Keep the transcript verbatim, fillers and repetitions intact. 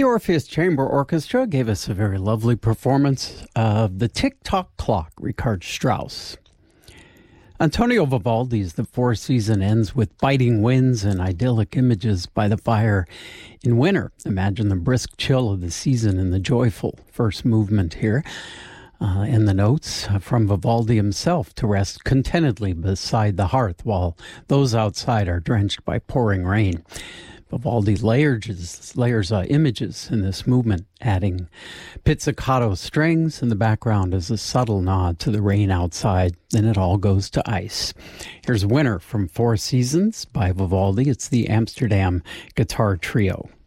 The Orpheus Chamber Orchestra gave us a very lovely performance of the Tick-Tock Clock, Richard Strauss. Antonio Vivaldi's The Fourth Season ends with biting winds and idyllic images by the fire in winter. Imagine the brisk chill of the season in the joyful first movement here. Uh, and the notes from Vivaldi himself to rest contentedly beside the hearth while those outside are drenched by pouring rain. Vivaldi layers, layers uh, images in this movement, adding pizzicato strings in the background as a subtle nod to the rain outside. Then it all goes to ice. Here's Winter from Four Seasons by Vivaldi. It's the Amsterdam Guitar Trio.